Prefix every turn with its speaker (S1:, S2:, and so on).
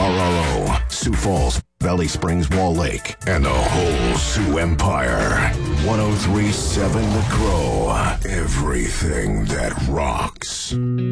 S1: KRRO, Sioux Falls, Valley Springs, Wall Lake, and the whole Sioux Empire. 1037 The Crow. Everything that rocks.